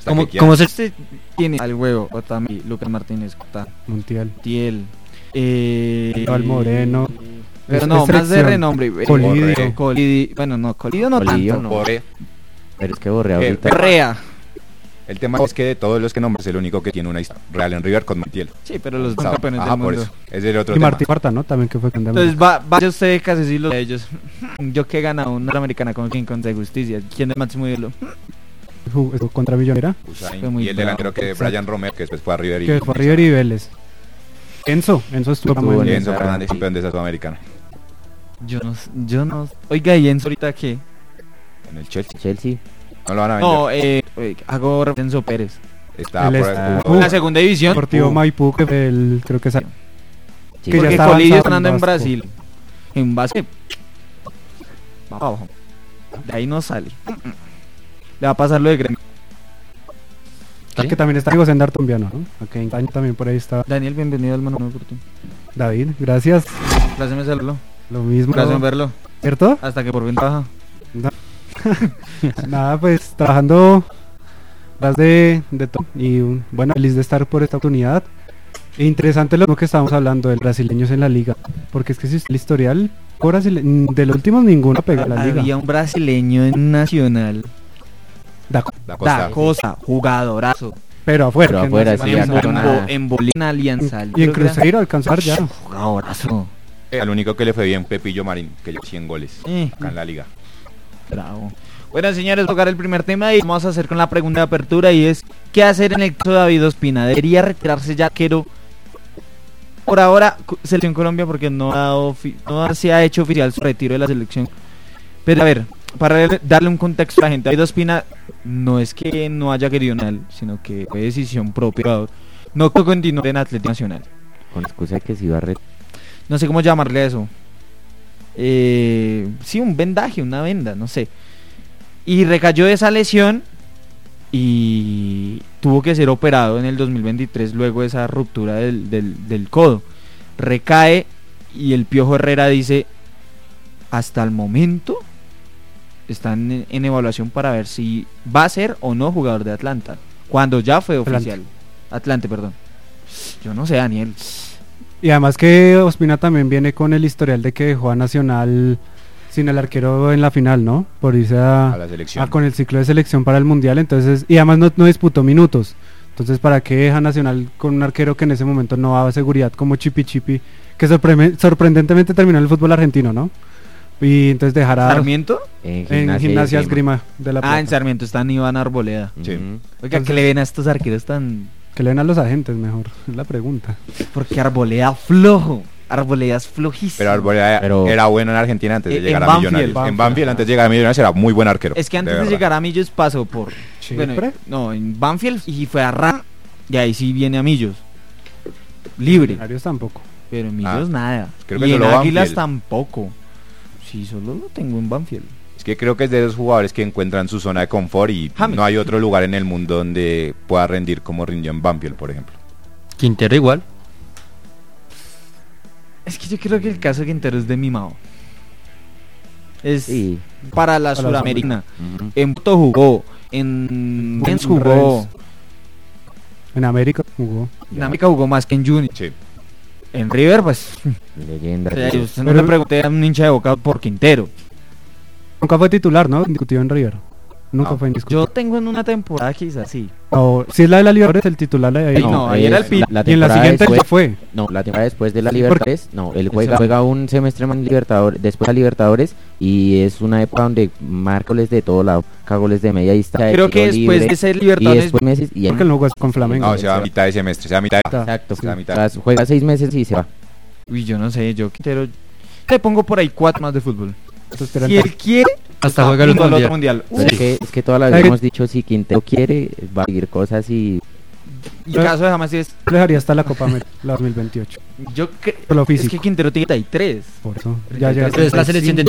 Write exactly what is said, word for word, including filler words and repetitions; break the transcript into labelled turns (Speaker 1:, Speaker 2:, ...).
Speaker 1: esta
Speaker 2: ¿Cómo,
Speaker 1: que
Speaker 2: ¿cómo
Speaker 1: quieran.
Speaker 2: se tiene al huevo? Otami, Lucas Martínez, Cota,
Speaker 3: Montiel.
Speaker 2: Tiel, eh,
Speaker 3: Val Moreno.
Speaker 2: pero
Speaker 3: Es-
Speaker 2: no,
Speaker 3: es
Speaker 2: más de
Speaker 3: selección.
Speaker 2: renombre. eh,
Speaker 3: Colidio.
Speaker 2: Colidio, bueno, no, Colidio no
Speaker 4: Colidio
Speaker 2: tanto.
Speaker 4: no.
Speaker 1: Borre.
Speaker 4: Pero es que Borré
Speaker 1: Eh,
Speaker 4: ahorita.
Speaker 2: Correa.
Speaker 1: El tema es que de todos los que nombres, el único que tiene una historia real en River con Montiel.
Speaker 2: Sí, pero los dos
Speaker 1: Ajá,
Speaker 2: campeones
Speaker 1: ajá,
Speaker 2: del
Speaker 1: por
Speaker 2: mundo.
Speaker 1: eso. Es el otro
Speaker 3: Y
Speaker 1: tema.
Speaker 3: Martín Cuarta, ¿no? También que fue con
Speaker 2: Entonces va, vaya usted casi sí lo de ellos. Yo que he ganado una americana con quien contra justicia. ¿Quién es el máximo ídolo?
Speaker 3: Jugó contra Millonera,
Speaker 1: Usain,
Speaker 2: Fue muy
Speaker 1: y el
Speaker 2: bravo.
Speaker 1: delantero que
Speaker 3: Exacto.
Speaker 1: Brian Romero, que después fue a River y,
Speaker 3: que fue a River y Vélez. Enzo, Enzo estuvo
Speaker 4: Estuvo
Speaker 3: muy
Speaker 4: en
Speaker 1: y
Speaker 3: bien.
Speaker 1: Enzo
Speaker 4: esa-
Speaker 1: Fernández, campeón de esa Sudamericana.
Speaker 2: Yo no, yo no. Oiga, ¿y Enzo ahorita qué?
Speaker 1: En el Chelsea.
Speaker 4: Chelsea.
Speaker 1: No lo van a vender.
Speaker 2: No, eh, eh, hago referencia a Enzo Pérez.
Speaker 1: Está
Speaker 3: Él
Speaker 1: por
Speaker 3: está-
Speaker 1: ahí.
Speaker 3: Uh,
Speaker 2: En la segunda división.
Speaker 3: Deportivo
Speaker 2: uh,
Speaker 3: Maipú, que fue el, creo que es
Speaker 4: Sí.
Speaker 3: que ya
Speaker 2: Porque
Speaker 3: está
Speaker 2: Colidio
Speaker 3: avanzado
Speaker 2: está andando en
Speaker 3: Vasco.
Speaker 2: Brasil. En base. Va para abajo. De ahí no sale. Le va a pasar lo de Gremio.
Speaker 3: Que también está Diego Sendar Tombiano, ¿no? Ok, en año también por ahí está
Speaker 2: Daniel, bienvenido al Mono por ti.
Speaker 3: David, gracias.
Speaker 2: Gracias en verlo.
Speaker 3: Lo mismo.
Speaker 2: Gracias en verlo.
Speaker 3: ¿Cierto?
Speaker 2: Hasta que por fin trabaja.
Speaker 3: Nada, pues trabajando tras de, de todo. Y um, bueno, feliz de estar por esta oportunidad. E interesante lo que estábamos hablando de brasileños en la liga. Porque es que si es el historial brasile- de los últimos ninguno pega a la
Speaker 2: Había
Speaker 3: liga.
Speaker 2: un brasileño en Nacional.
Speaker 3: Da-
Speaker 1: Da Costa.
Speaker 2: Da cosa, jugadorazo.
Speaker 3: pero afuera.
Speaker 4: Pero
Speaker 3: que no
Speaker 4: afuera,
Speaker 3: se-
Speaker 4: sí,
Speaker 2: en,
Speaker 4: acá
Speaker 2: en,
Speaker 4: no
Speaker 2: Bo-
Speaker 4: nada.
Speaker 2: en Bolívar Alianza.
Speaker 3: Y en Cruzeiro alcanzar ya.
Speaker 2: Jugadorazo.
Speaker 1: Eh, Al único que le fue bien, Pepillo Marín, que llevó cien goles
Speaker 2: Eh,
Speaker 1: acá en la liga.
Speaker 2: bravo. Bueno, señores, tocar el primer tema y vamos a hacer con la pregunta de apertura y es ¿qué hacer en el caso de David Ospina? ¿Debería retirarse ya arquero? Por ahora, cu- Selección Colombia porque no, ha dado fi- no se ha hecho oficial su retiro de la selección. Pero a ver, para darle- darle un contexto a la gente, David Ospina no es que no haya querido nada, sino que fue decisión propia. No continuó en Atlético Nacional.
Speaker 4: Con excusa de que se iba a re...
Speaker 2: No sé cómo llamarle a eso. Eh, sí, un vendaje, una venda, no sé. Y recayó de esa lesión y tuvo que ser operado en el dos mil veintitrés luego de esa ruptura del, del, del codo. Recae y el Piojo Herrera dice, hasta el momento están en, en evaluación para ver si va a ser o no jugador de Atlanta. Cuando ya fue
Speaker 3: Atlante.
Speaker 2: oficial. Atlante, perdón. Yo no sé, Daniel.
Speaker 3: Y además que Ospina también viene con el historial de que dejó a Nacional sin el arquero en la final, ¿no? Por irse a,
Speaker 1: A la selección.
Speaker 3: a con el ciclo de selección para el Mundial, entonces, y además no, no disputó minutos. Entonces, ¿para qué deja Nacional con un arquero que en ese momento no daba seguridad como Chipi Chipi, que sorpre- sorprendentemente terminó en el fútbol argentino, ¿no? Y entonces dejará
Speaker 2: ¿Sarmiento?
Speaker 4: En
Speaker 3: en Gimnasia Esgrima de la
Speaker 2: Ah,
Speaker 3: Plata.
Speaker 2: en Sarmiento está Iván Arboleda.
Speaker 1: Sí.
Speaker 4: Ujú.
Speaker 2: Oiga, ¿qué
Speaker 3: Entonces-
Speaker 2: le ven a estos arqueros tan...?
Speaker 3: Que le den a los agentes mejor, es la pregunta.
Speaker 2: Porque Arboleda flojo. Arboleda es flojísimo.
Speaker 1: Pero Arboleda
Speaker 4: Pero-
Speaker 1: era bueno en Argentina antes de
Speaker 2: Eh,
Speaker 1: llegar
Speaker 2: en
Speaker 1: a
Speaker 2: Banfield,
Speaker 1: Millonarios.
Speaker 3: Banfield.
Speaker 1: En Banfield antes de llegar a Millonarios era muy buen arquero.
Speaker 2: Es que antes de,
Speaker 1: verdad.
Speaker 2: llegar a Millos pasó por...
Speaker 3: ¿Siempre?
Speaker 2: Bueno, no, en Banfield y fue a Ram. Y ahí sí viene a Millos. Libre.
Speaker 3: Millonarios tampoco.
Speaker 2: Pero en Millos
Speaker 1: Ah,
Speaker 2: nada.
Speaker 1: creo que
Speaker 2: y en
Speaker 1: solo
Speaker 2: Águilas
Speaker 1: Banfield.
Speaker 2: tampoco. Sí, solo lo tengo en Banfield.
Speaker 1: Es que creo que es de esos jugadores que encuentran su zona de confort y
Speaker 2: James.
Speaker 1: no hay otro lugar en el mundo donde pueda rendir como rindió en Banfield, por ejemplo.
Speaker 2: Quintero igual. Es que yo creo que el caso de Quintero es de mimado. Es
Speaker 4: Sí.
Speaker 2: para la
Speaker 3: Para la
Speaker 2: Suramericana.
Speaker 4: Ujú.
Speaker 2: En Puerto jugó. En Lens
Speaker 3: En
Speaker 2: jugó.
Speaker 3: En América jugó.
Speaker 2: En América jugó más que en Junior.
Speaker 1: Sí.
Speaker 2: En River, pues.
Speaker 4: Leyenda.
Speaker 2: O sea, yo usted no
Speaker 3: Pero-
Speaker 2: le pregunté a un hincha de Boca por Quintero.
Speaker 3: Nunca fue titular, ¿no? Discutido en River. Nunca
Speaker 1: No.
Speaker 3: fue indiscutido.
Speaker 2: Yo tengo en una temporada quizás sí.
Speaker 3: O, si es la de la Libertadores, el titular de ahí.
Speaker 2: Ey, no, ahí era el
Speaker 4: es
Speaker 2: pi-
Speaker 4: la- la
Speaker 3: y en la
Speaker 4: temporada
Speaker 3: siguiente
Speaker 4: después-
Speaker 3: ya fue.
Speaker 4: No, la temporada después de la
Speaker 3: Sí,
Speaker 4: Libertadores, no, él juega,
Speaker 3: Exacto.
Speaker 4: juega un semestre más en Libertadores, después a Libertadores, y es una época donde marca goles de todo lado, caga goles de media distancia,
Speaker 2: Creo
Speaker 4: de
Speaker 2: que
Speaker 4: tiro
Speaker 2: después
Speaker 4: libre,
Speaker 2: de ser
Speaker 4: y
Speaker 2: Libertadores.
Speaker 4: después meses, y
Speaker 3: Porque él no jugó con Flamengo.
Speaker 1: No, se va a mitad de semestre, se va a mitad de...
Speaker 4: exacto,
Speaker 1: sí. La mitad.
Speaker 4: tras- juega seis meses y se va.
Speaker 2: Uy, yo no sé, yo Quintero. Le pongo por ahí cuatro más de fútbol.
Speaker 3: Entonces, era
Speaker 2: Si
Speaker 3: el-
Speaker 2: él quiere,
Speaker 5: Hasta juega el
Speaker 2: pinto
Speaker 5: otro
Speaker 2: al
Speaker 5: mundial.
Speaker 2: otro mundial.
Speaker 4: Pero es, que, es que toda la
Speaker 3: Ay,
Speaker 4: vez hemos dicho, si Quintero quiere, va a seguir cosas y...
Speaker 2: Y el caso de James es.
Speaker 3: le dejaría hasta la Copa América, la dos mil veintiocho.
Speaker 2: Yo cre-
Speaker 3: Por lo
Speaker 2: Es
Speaker 3: físico.
Speaker 2: que Quintero tiene treinta y tres.
Speaker 3: Por eso. Ya llega.
Speaker 5: Entonces la selección de